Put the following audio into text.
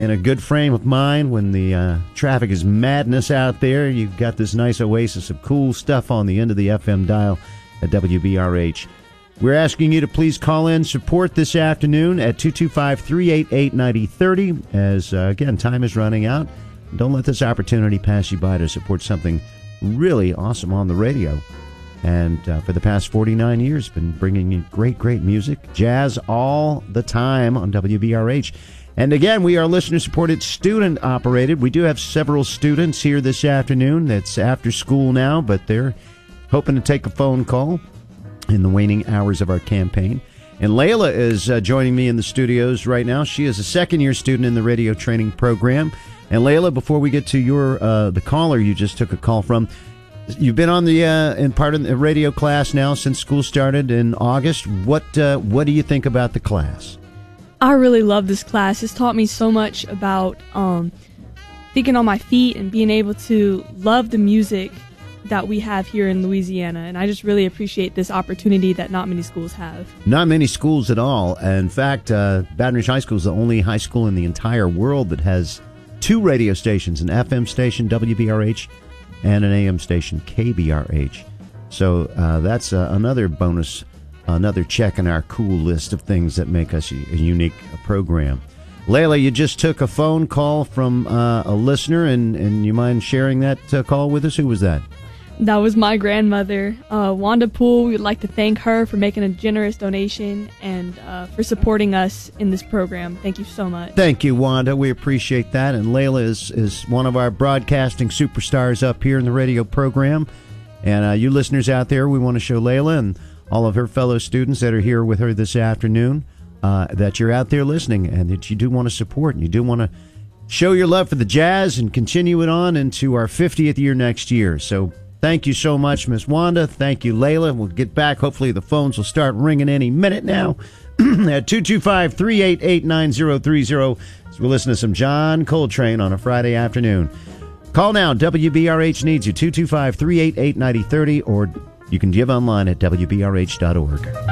in a good frame of mind when the traffic is madness out there. You've got this nice oasis of cool stuff on the end of the FM dial at WBRH. We're asking you to please call in support this afternoon at 225-388-9030 as, again, time is running out. Don't let this opportunity pass you by to support something really awesome on the radio. And for the past 49 years, been bringing you great, great music, jazz all the time on WBRH. And again, we are listener-supported, student-operated. We do have several students here this afternoon. That's after school now, but they're hoping to take a phone call in the waning hours of our campaign. And Layla is joining me in the studios right now. She is a second-year student in the radio training program. And Layla, before we get to your the caller you just took a call from, you've been on the in part of the radio class now since school started in August. What do you think about the class? I really love this class. It's taught me so much about thinking on my feet and being able to love the music that we have here in Louisiana. And I just really appreciate this opportunity that not many schools have. Not many schools at all. In fact, Baton Rouge High School is the only high school in the entire world that has two radio stations, an FM station, WBRH, and an AM station, KBRH. So that's another bonus, another check in our cool list of things that make us a unique program. Layla, you just took a phone call from a listener, and you mind sharing that call with us? Who was that? That was my grandmother, Wanda Poole. We would like to thank her for making a generous donation and for supporting us in this program. Thank you so much. Thank you, Wanda. We appreciate that. And Layla is one of our broadcasting superstars up here in the radio program. And you listeners out there, we want to show Layla and all of her fellow students that are here with her this afternoon that you're out there listening and that you do want to support and you do want to show your love for the jazz and continue it on into our 50th year next year. So thank you so much, Miss Wanda. Thank you, Layla. We'll get back. Hopefully the phones will start ringing any minute now at 225-388-9030 as we listen to some John Coltrane on a Friday afternoon. Call now. WBRH needs you. 225-388-9030, or you can give online at WBRH.org.